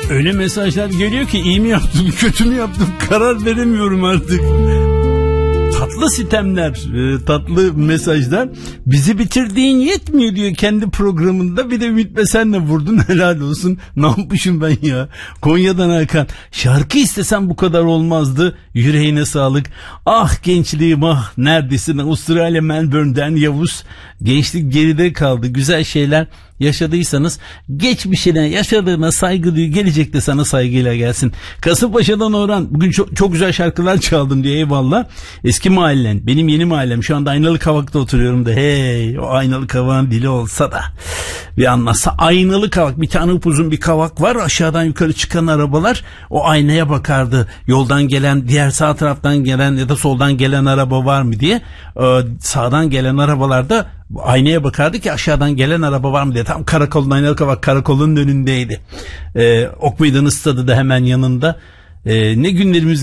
Öyle mesajlar geliyor ki iyi mi yaptım kötü mü yaptım karar veremiyorum artık. Tatlı sitemler, tatlı mesajlar. Bizi bitirdiğin yetmiyor diyor kendi programında. Bir de Ümit Besen'le vurdun, helal olsun. Ne yapmışım ben ya? Konya'dan Hakan. Şarkı istesem bu kadar olmazdı. Yüreğine sağlık. Ah gençliğim ah, neredesin? Avustralya Melbourne'den Yavuz. Gençlik geride kaldı. Güzel şeyler yaşadıysanız geçmişine, yaşadığına saygı duy, gelecek de sana saygıyla gelsin. Kasımpaşa'dan Orhan, bugün çok güzel şarkılar çaldım diye, eyvallah. Eski mahallen, benim yeni mahallem, şu anda Aynalı Kavak'ta oturuyorum da, hey, o Aynalı Kavak'ın dili olsa da bir anlatsa. Aynalı Kavak, bir tane upuzun bir kavak var, aşağıdan yukarı çıkan arabalar o aynaya bakardı, yoldan gelen, diğer sağ taraftan gelen ya da soldan gelen araba var mı diye. Sağdan gelen arabalarda aynaya bakardı ki aşağıdan gelen araba var mı diye. Tam karakolun, Aynalı Kavak karakolun önündeydi. Ok Meydanı stadı da hemen yanında. Ne günlerimiz